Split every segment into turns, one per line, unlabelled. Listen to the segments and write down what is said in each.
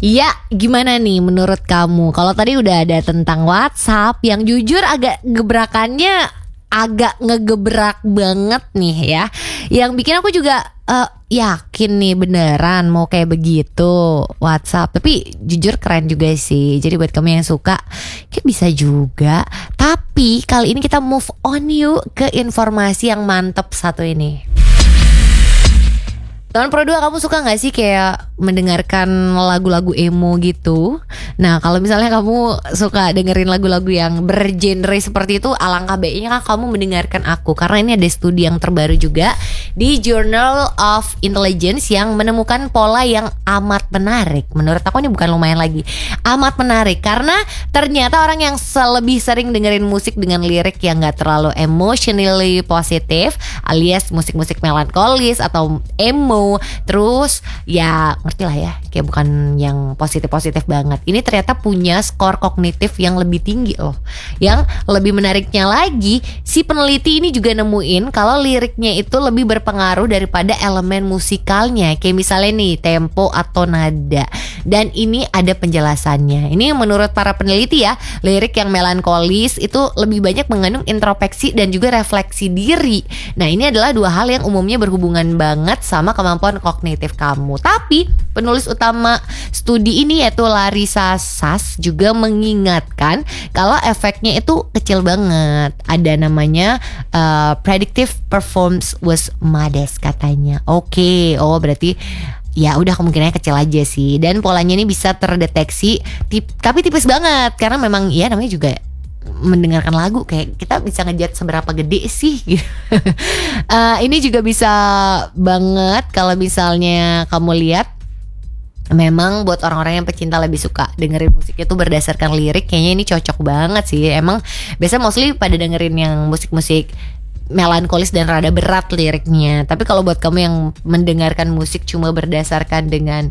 Iya, gimana nih menurut kamu? Kalau tadi udah ada tentang WhatsApp yang jujur agak gebrakannya agak ngegebrak banget nih ya. Yang bikin aku juga yakin nih beneran mau kayak begitu WhatsApp. Tapi jujur keren juga sih. Jadi buat kamu yang suka kayak bisa juga. Tapi kali ini kita move on yuk ke informasi yang mantep satu ini. Tahun Pro 2, kamu suka gak sih kayak mendengarkan lagu-lagu emo gitu? Nah kalau misalnya kamu suka dengerin lagu-lagu yang bergenre seperti itu, alangkah baiknya kamu mendengarkan aku. Karena ini ada studi yang terbaru juga di Journal of Intelligence yang menemukan pola yang amat menarik. Menurut aku ini bukan lumayan lagi, amat menarik. Karena ternyata orang yang lebih sering dengerin musik dengan lirik yang gak terlalu emotionally positif, alias musik-musik melankolis atau emo, terus ya ngerti lah ya, kayak bukan yang positif-positif banget. Ini ternyata punya skor kognitif yang lebih tinggi loh. Yang lebih menariknya lagi, si peneliti ini juga nemuin kalau liriknya itu lebih berpengaruh daripada elemen musikalnya. Kayak misalnya nih tempo atau nada. Dan ini ada penjelasannya. Ini menurut para peneliti ya, lirik yang melankolis itu lebih banyak mengandung introspeksi dan juga refleksi diri. Nah ini adalah dua hal yang umumnya berhubungan banget sama kemampuan kognitif kamu. Tapi penulis utama studi ini yaitu Larissa Sass juga mengingatkan kalau efeknya itu kecil banget. Ada namanya predictive performance was modest katanya. Oke, oh berarti ya udah kemungkinannya kecil aja sih. Dan polanya ini bisa terdeteksi tapi tipis banget. Karena memang ya namanya juga mendengarkan lagu, kayak kita bisa ngejat seberapa gede sih gitu. Ini juga bisa banget kalau misalnya kamu lihat, memang buat orang-orang yang pecinta lebih suka dengerin musik itu berdasarkan lirik. Kayaknya ini cocok banget sih. Emang biasa mostly pada dengerin yang musik-musik melankolis dan rada berat liriknya. Tapi kalau buat kamu yang mendengarkan musik cuma berdasarkan dengan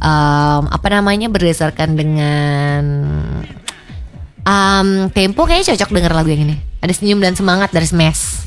berdasarkan dengan tempo, kayaknya cocok denger lagu yang ini. Ada senyum dan semangat dari Smash.